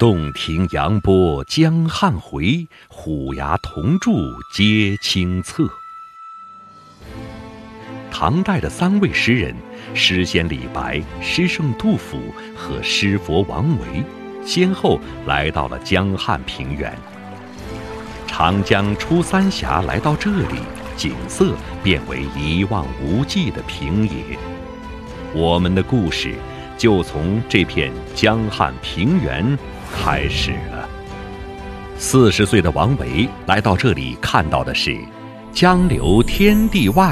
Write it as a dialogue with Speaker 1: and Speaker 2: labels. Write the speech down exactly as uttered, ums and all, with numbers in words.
Speaker 1: 洞庭扬波江汉回，虎牙铜柱皆清侧。唐代的三位诗人，诗仙李白、诗圣杜甫和诗佛王维，先后来到了江汉平原。长江出三峡来到这里，景色变为一望无际的平野。我们的故事就从这片江汉平原开始了。四十岁的王维来到这里，看到的是江流天地外，